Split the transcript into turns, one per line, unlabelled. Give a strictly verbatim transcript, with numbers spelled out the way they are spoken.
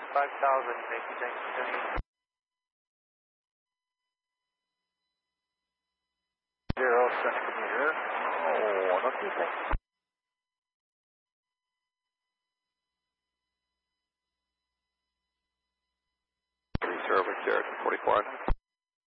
five thousand, Yankee Yankee. Zero, center meter. Oh, not too bad.
Three zero, Cherokee forty-four.